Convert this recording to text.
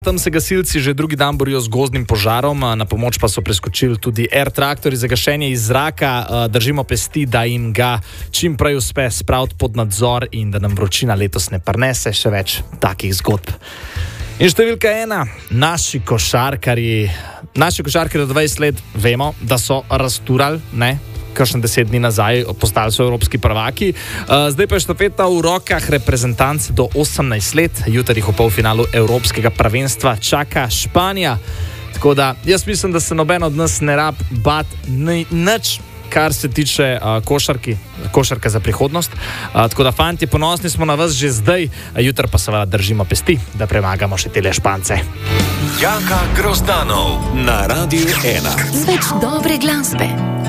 Tam se gasilci že drugi dan borijo z gozdnim požarom, na pomoč pa so preskočili tudi air traktorji za gašenje iz zraka. Držimo pesti, da jim ga čim prej uspe spraviti pod nadzor in da nam vročina letos ne prinese še več takih zgodb. In številka 1, naši košarkarji do 20 let vemo, da so razturali, ne? Kakšne 10 dni nazaj postali so evropski prvaki. Zdaj pa je štafeta v rokah reprezentance do 18 let. Jutri jih v polfinalu evropskega prvenstva čaka Španija. Tako da jaz mislim, da se noben od nas ne rab bati nič, kar se tiče košarke za prihodnost. Tako da, fanti, ponosni smo na vas že zdaj, jutri pa seveda držimo pesti, da premagamo še tele Špance. Jaka Grozdanov na Radiu 1. Več dobre glasbe.